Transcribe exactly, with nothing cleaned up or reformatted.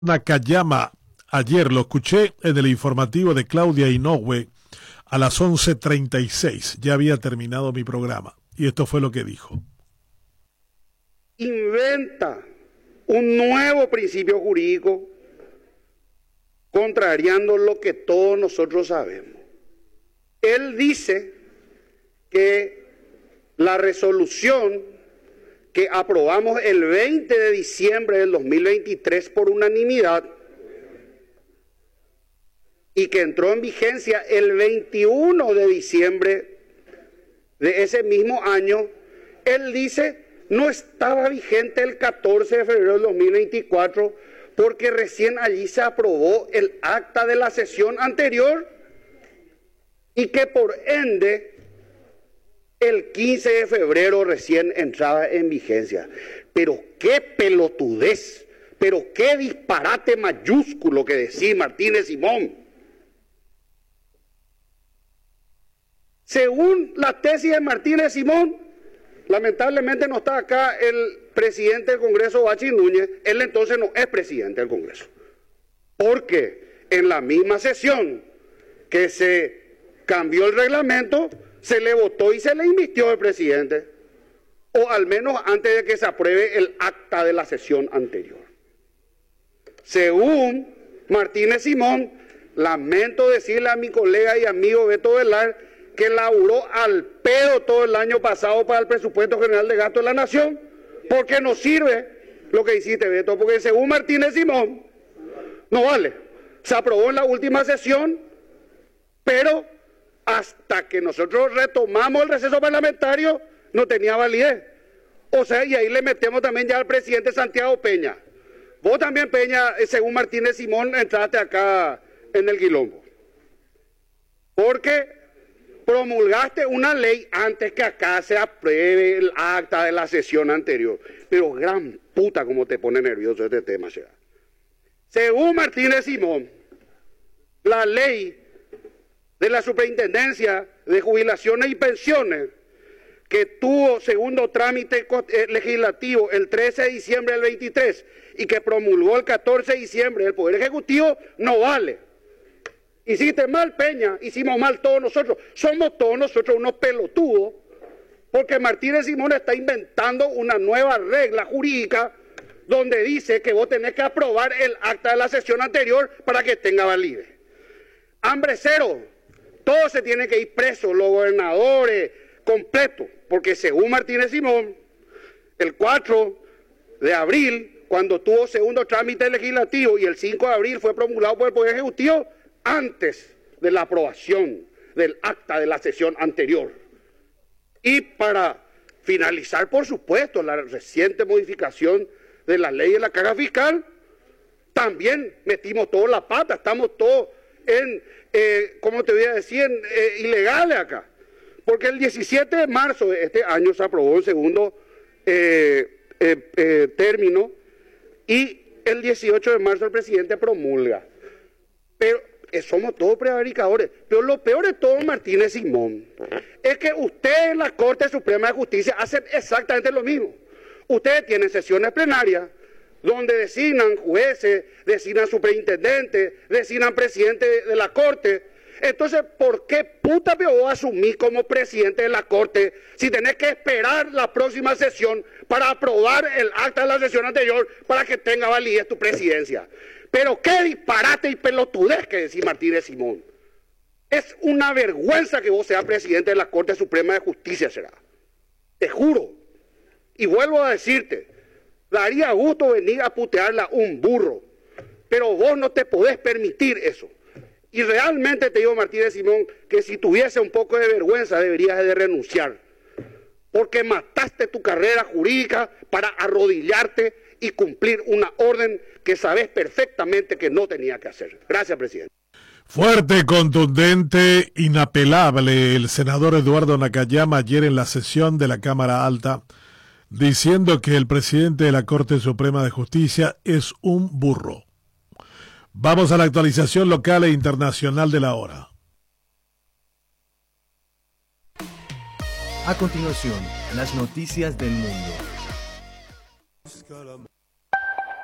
Nakayama, ayer lo escuché en el informativo de Claudia Inoue a las once treinta y seis. Ya había terminado mi programa. Y esto fue lo que dijo. Inventa un nuevo principio jurídico contrariando lo que todos nosotros sabemos. Él dice que la resolución que aprobamos el veinte de diciembre del dos mil veintitrés por unanimidad y que entró en vigencia el veintiuno de diciembre de ese mismo año, él dice no estaba vigente el catorce de febrero del dos mil veinticuatro porque recién allí se aprobó el acta de la sesión anterior y que por ende el quince de febrero recién entraba en vigencia. Pero qué pelotudez, pero qué disparate mayúsculo que decía Martínez Simón. Según la tesis de Martínez Simón, lamentablemente no está acá el presidente del Congreso, Bachín Núñez, él entonces no es presidente del Congreso. Porque en la misma sesión que se cambió el reglamento, se le votó y se le invistió al presidente, o al menos antes de que se apruebe el acta de la sesión anterior. Según Martínez Simón, lamento decirle a mi colega y amigo Beto Velar que laburó al pedo todo el año pasado para el presupuesto general de gasto de la nación, porque no sirve lo que hiciste, Beto, porque según Martínez Simón, no vale. Se aprobó en la última sesión, pero hasta que nosotros retomamos el receso parlamentario, no tenía validez. O sea, y ahí le metemos también ya al presidente Santiago Peña. Vos también, Peña, según Martínez Simón, entraste acá en el quilombo. Porque promulgaste una ley antes que acá se apruebe el acta de la sesión anterior. Pero gran puta como te pone nervioso este tema, ¿será? Según Martínez Simón, la ley de la Superintendencia de Jubilaciones y Pensiones, que tuvo segundo trámite legislativo el trece de diciembre del veintitrés y que promulgó el catorce de diciembre del Poder Ejecutivo, no vale. Hiciste mal, Peña, hicimos mal todos nosotros, somos todos nosotros unos pelotudos, porque Martínez Simón está inventando una nueva regla jurídica donde dice que vos tenés que aprobar el acta de la sesión anterior para que tenga validez. Hambre cero. Todos se tienen que ir presos, los gobernadores, completos, porque según Martínez Simón, el cuatro de abril, cuando tuvo segundo trámite legislativo, y el cinco de abril fue promulgado por el Poder Ejecutivo, antes de la aprobación del acta de la sesión anterior. Y para finalizar, por supuesto, la reciente modificación de la ley de la carga fiscal, también metimos toda la pata, estamos todos en, eh, ¿cómo te voy a decir?, en, eh, ilegales acá. Porque el diecisiete de marzo de este año se aprobó el segundo eh, eh, eh, término y el dieciocho de marzo el presidente promulga. Pero eh, somos todos prevaricadores. Pero lo peor de todo, Martínez Simón, es que ustedes en la Corte Suprema de Justicia hacen exactamente lo mismo. Ustedes tienen sesiones plenarias donde designan jueces, designan superintendentes, designan presidente de, de la Corte. Entonces, ¿por qué puta me voy a asumir como presidente de la Corte si tenés que esperar la próxima sesión para aprobar el acta de la sesión anterior para que tenga validez tu presidencia? Pero qué disparate y pelotudez que decís Martínez Simón. Es una vergüenza que vos seas presidente de la Corte Suprema de Justicia, será. Te juro. Y vuelvo a decirte, daría gusto venir a putearla un burro, pero vos no te podés permitir eso. Y realmente te digo, Martínez Simón, que si tuviese un poco de vergüenza deberías de renunciar, porque mataste tu carrera jurídica para arrodillarte y cumplir una orden que sabes perfectamente que no tenía que hacer. Gracias, presidente. Fuerte, contundente, inapelable el senador Eduardo Nakayama ayer en la sesión de la Cámara Alta, diciendo que el presidente de la Corte Suprema de Justicia es un burro. Vamos a la actualización local e internacional de la hora. A continuación, las noticias del mundo.